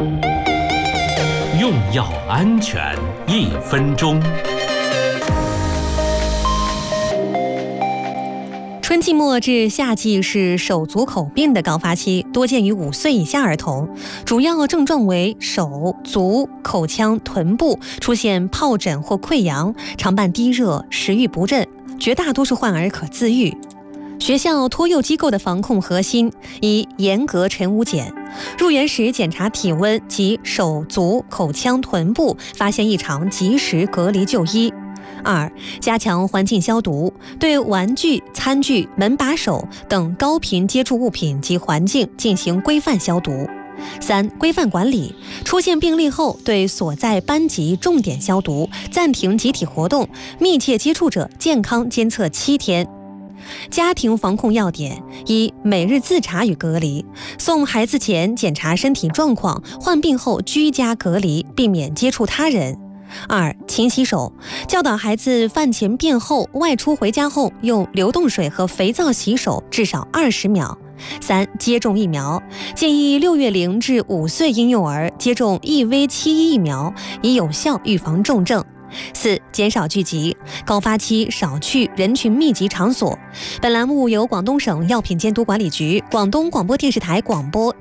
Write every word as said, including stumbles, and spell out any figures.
用药安全一分钟。 春季末至夏季是手足口病的高发期，多见于五岁以下儿童，主要症状为手、足、口腔、臀部出现疱疹或溃疡，常伴低热、食欲不振，绝大多数患儿可自愈。学校托幼机构的防控核心一，严格晨午检，入园时检查体温及手、足、口腔、臀部，发现异常及时隔离就医。二、加强环境消毒，对玩具、餐具、门把手等高频接触物品及环境进行规范消毒。三、规范管理，出现病例后对所在班级重点消毒，暂停集体活动，密切接触者健康监测七天。家庭防控要点一、每日自查与隔离，送孩子前检查身体状况，患病后居家隔离，避免接触他人。二、勤洗手，教导孩子饭前便后外出回家后用流动水和肥皂洗手至少二十秒。三、接种疫苗，建议六月龄至五岁婴幼儿接种E V 七一疫苗，以有效预防重症。四、减少聚集，高发期少去人群密集场所。本栏目由广东省药品监督管理局、广东广播电视台广播